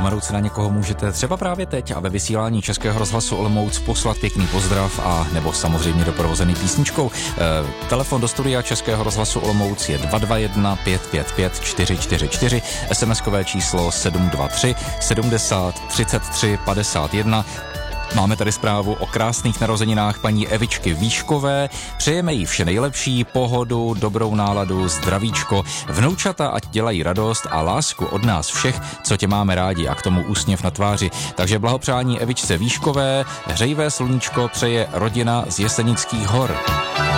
Vzpomenout si na někoho můžete třeba právě teď a ve vysílání Českého rozhlasu Olomouc poslat pěkný pozdrav a nebo samozřejmě doprovozený písničkou. Telefon do studia Českého rozhlasu Olomouc je 221 555 444, SMS-kové číslo 723 70 33 51. Máme tady zprávu o krásných narozeninách paní Evičky Výškové. Přejeme jí vše nejlepší, pohodu, dobrou náladu, zdravíčko, vnoučata ať dělají radost a lásku od nás všech, co tě máme rádi, a k tomu úsměv na tváři. Takže blahopřání Evičce Výškové, hřejivé sluníčko přeje rodina z Jesenických hor.